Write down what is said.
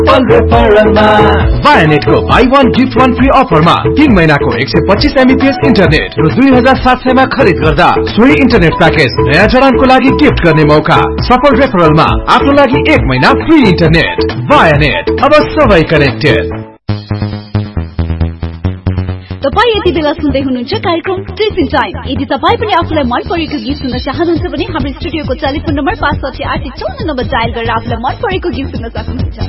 वायानेटको buy one gift one free अफरमा 3 महिनाको 125 MBPS internet र 2700 मा खरिद गर्दा सोही इन्टरनेट प्याकेज नयाँ जडानको लागि गिफ्ट गर्ने मौका। सफल रेफरलमा आफ्नो लागि 1 महिना फ्री इन्टरनेट। वायानेट, अब सबै कनेक्टेड। तपाईं यति बेला सुन्दै हुनुहुन्छ कार्यक्रम टिफिन टाइम। यदि तपाईं पनि आफूलाई मन परेको गीत सुन्न चाहनुहुन्छ भने हाम्रो स्टुडियोको टेलिफोन नम्बर 56854 नम्बर डायल गरेर आफूलाई मन परेको गीत सुन्न सक्नुहुन्छ।